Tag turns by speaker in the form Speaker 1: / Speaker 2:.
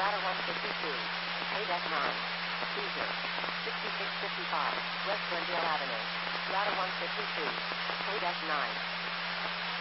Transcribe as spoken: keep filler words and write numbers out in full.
Speaker 1: Ladder one fifty-two. A nine. Caesar. sixty-six fifty-five. West Glendale Avenue. Ladder one fifty-two. A nine.